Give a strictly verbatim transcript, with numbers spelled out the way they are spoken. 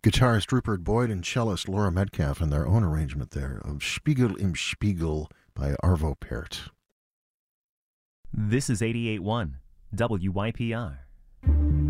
Guitarist Rupert Boyd and cellist Laura Metcalf in their own arrangement there of Spiegel im Spiegel by Arvo Pärt. This is eighty-eight point one W Y P R.